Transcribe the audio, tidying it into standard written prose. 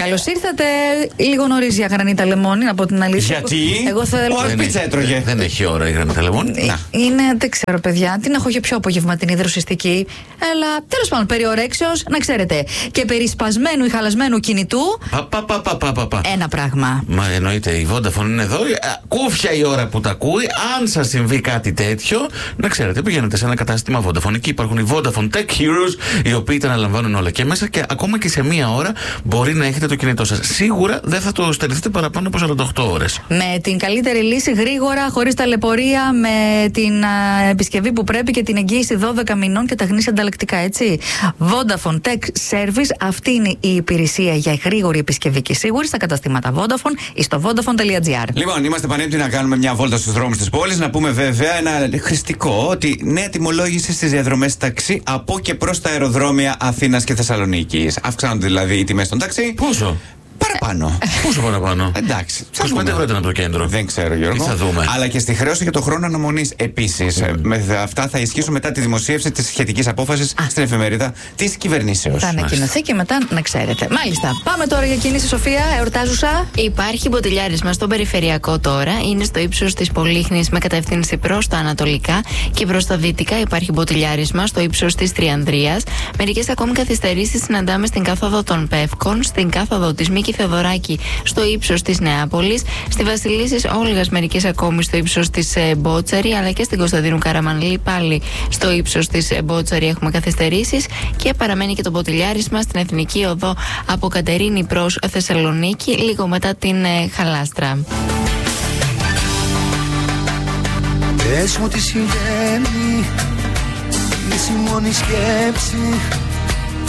Καλώς ήρθατε. Λίγο νωρίς για γρανίτα λεμόνι, από την αλήθεια. Γιατί? Εγώ θέλω. Όχι, πίτσα έτρωγε. Δεν έχει ώρα η γρανίτα λεμόνι. Είναι, δεν ξέρω, παιδιά. Την έχω για πιο απόγευμα την υδροσυστική. Αλλά τέλος πάντων, περί ορέξεως, να ξέρετε. Και περί σπασμένου ή χαλασμένου κινητού. Ένα πράγμα. Μα εννοείται, η Vodafone είναι εδώ. Κούφια η ώρα που τα ακούει. Αν σας συμβεί κάτι τέτοιο, να ξέρετε, πηγαίνετε σε ένα κατάστημα Vodafone. Εκεί υπάρχουν οι Vodafone Tech Heroes, οι οποίοι τα αναλαμβάνουν όλα και μέσα και ακόμα και σε μία ώρα μπορεί να έχετε το κινητό σας. Σίγουρα δεν θα το στερηθείτε παραπάνω από 48 ώρες. Με την καλύτερη λύση, γρήγορα, χωρίς ταλαιπωρία, με την επισκευή που πρέπει και την εγγύηση 12 μηνών και τα γνήσια ανταλλακτικά, έτσι. Vodafone Tech Service, αυτή είναι η υπηρεσία για γρήγορη επισκευή και σίγουρη στα καταστήματα Vodafone ή στο vodafone.gr. Λοιπόν, είμαστε πανέτοιμοι να κάνουμε μια βόλτα στους δρόμους της πόλης. Να πούμε βέβαια ένα χρηστικό ότι νέα τιμολόγηση στις διαδρομές ταξί από και προς τα αεροδρόμια Αθήνας και Θεσσαλονίκης. Αυξάνονται δηλαδή οι τιμές των ταξί. Πόσο? Παραπάνω. Πόσο παραπάνω? Εντάξει. 25 ευρώ ήταν από το κέντρο. Δεν ξέρω, Γιώργο. Τι θα δούμε. Αλλά και στη χρέωση και το χρόνο αναμονής επίσης. Με αυτά θα ισχύσουν μετά τη δημοσίευση της σχετικής απόφασης στην εφημερίδα της κυβερνήσεως. Θα ανακοινωθεί και μετά να ξέρετε. Μάλιστα. Πάμε τώρα για κίνηση, Σοφία, εορτάζουσα. Υπάρχει μποτιλιάρισμα στον περιφερειακό τώρα. Είναι στο ύψος της Πολύχνης με κατεύθυνση προς τα ανατολικά και προς τα δυτικά. Υπάρχει μποτιλιάρισμα στο ύψος της Τριανδρίας. Μερικές ακόμη καθυστερήσεις συναντάμε στην κάθοδο των Πεύκων, στην κάθοδο της Μίκη Θεοδωράκη στο ύψος της Νεάπολης, στη Βασιλίσσης Όλγας μερικές ακόμη στο ύψος της Μπότσαρη, αλλά και στην Κωνσταντίνου Καραμανλή πάλι στο ύψος της Μπότσαρη έχουμε καθυστερήσεις και παραμένει και το μποτιλιάρισμα στην Εθνική Οδό από Κατερίνη προς Θεσσαλονίκη, λίγο μετά την Χαλάστρα. Πες μου τι συμβαίνει, είσαι η μόνη σκέψη